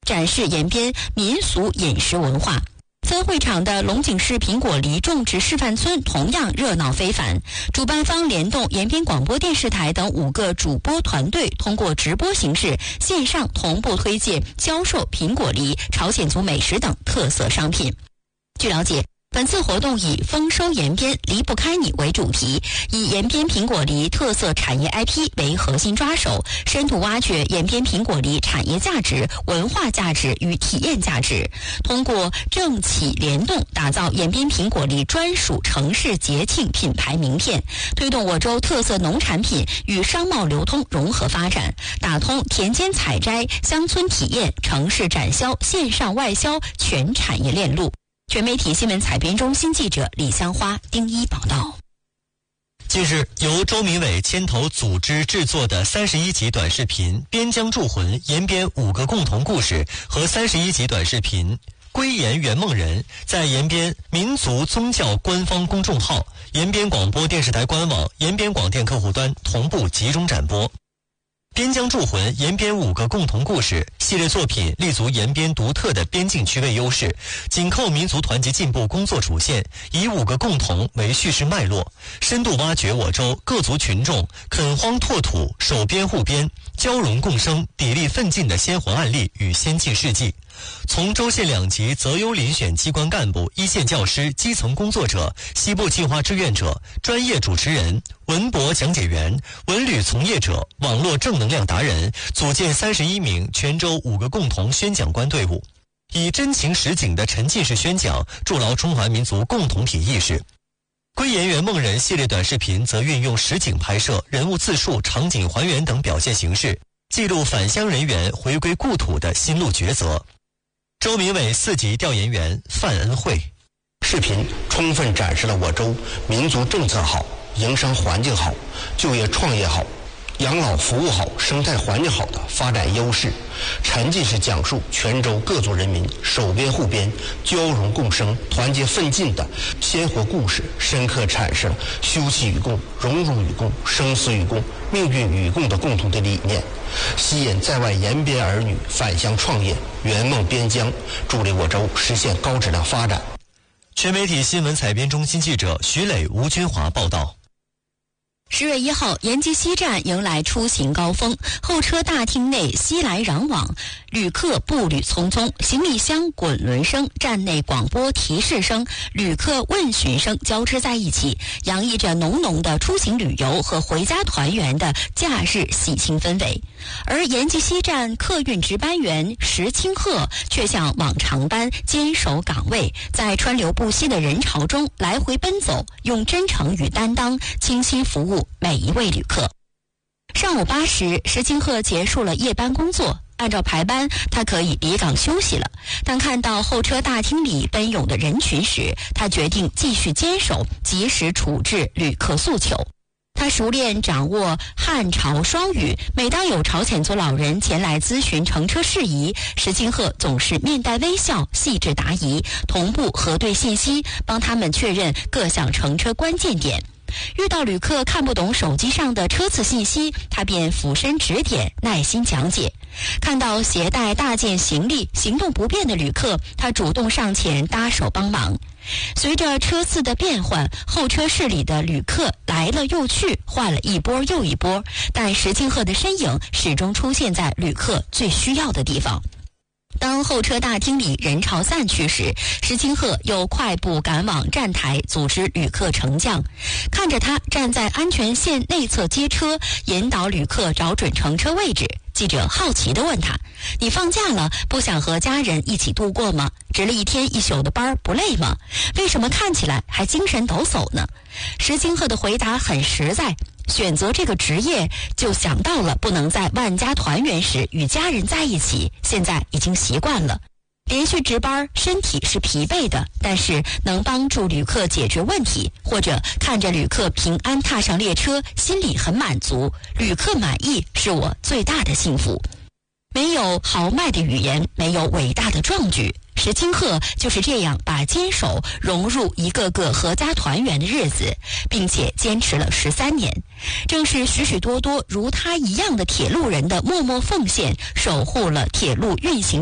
展示延边民俗饮食文化。分会场的龙井市苹果梨种植示范村同样热闹非凡，主办方联动延边广播电视台等5个主播团队，通过直播形式线上同步推介销售苹果梨、朝鲜族美食等特色商品。据了解，本次活动以丰收延边离不开你为主题，以延边苹果梨特色产业 IP 为核心抓手，深度挖掘延边苹果梨产业价值、文化价值与体验价值，通过政企联动打造延边苹果梨专属城市节庆品牌名片，推动我州特色农产品与商贸流通融合发展，打通田间采摘、乡村体验、城市展销、线上外销全产业链路。全媒体新闻采编中心记者李香花、丁一报道。 近日，由周明伟牵头组织制作的31集短视频《边疆驻魂延边5个共同故事》和31集短视频《归延圆梦人》在延边民族宗教官方公众号、延边广播电视台官网、延边广电客户端同步集中展播。边疆驻魂延边5个共同故事系列作品立足延边独特的边境区位优势，紧扣民族团结进步工作主线，以5个共同为叙事脉络，深度挖掘我州各族群众垦荒拓土、守边护边、交融共生、砥砺奋进的鲜活案例与先进事迹。从州县2级择优遴选机关干部、一线教师、基层工作者、西部计划志愿者、专业主持人、文博讲解员、文旅从业者、网络正能量达人，组建31名全州5个共同宣讲官队伍，以真情实景的沉浸式宣讲，筑牢中华民族共同体意识。归延圆梦人系列短视频则运用实景拍摄、人物自述、场景还原等表现形式，记录返乡人员回归故土的心路抉择。周明伟4级调研员范恩惠。 视频充分展示了我州民族政策好、营商环境好、就业创业好、养老服务好、生态环境好的发展优势，沉浸式讲述全州各族人民守边护边、交融共生、团结奋进的鲜活故事，深刻阐释了休戚与共、荣辱与共、生死与共、命运与共的共同的理念，吸引在外延边儿女返乡创业，圆梦边疆，助力我州实现高质量发展。 全媒体新闻采编中心记者徐磊、吴军华报道。 10月1号，延吉西站迎来出行高峰，候车大厅内熙来攘往，旅客步履匆匆，行李箱滚轮声、站内广播提示声、旅客问询声交织在一起，洋溢着浓浓的出行旅游和回家团圆的假日喜庆氛围。而延吉西站客运值班员石清鹤却像往常般坚守岗位，在川流不息的人潮中来回奔走，用真诚与担当倾心服务每一位旅客。上午8时，石清鹤结束了夜班工作，按照排班，他可以离岗休息了。但看到候车大厅里奔涌的人群时，他决定继续坚守，及时处置旅客诉求。他熟练掌握汉朝双语，每当有朝鲜族老人前来咨询乘车事宜，石清鹤总是面带微笑，细致答疑，同步核对信息，帮他们确认各项乘车关键点。遇到旅客看不懂手机上的车次信息，他便俯身指点，耐心讲解。看到携带大件行李行动不便的旅客，他主动上前搭手帮忙。随着车次的变换，候车室里的旅客来了又去，换了一波又一波，但石清鹤的身影始终出现在旅客最需要的地方。当候车大厅里人潮散去时，石清鹤又快步赶往站台组织旅客乘降。看着他站在安全线内侧接车，引导旅客找准乘车位置，记者好奇地问他：你放假了，不想和家人一起度过吗？值了1天1宿的班不累吗？为什么看起来还精神抖擞呢？石清鹤的回答很实在，选择这个职业就想到了不能在万家团圆时与家人在一起，现在已经习惯了。连续值班，身体是疲惫的，但是能帮助旅客解决问题，或者看着旅客平安踏上列车，心里很满足。旅客满意是我最大的幸福。没有豪迈的语言，没有伟大的壮举，石清鹤就是这样把坚守融入一个个合家团圆的日子，并且坚持了13年。正是许许多多如他一样的铁路人的默默奉献，守护了铁路运行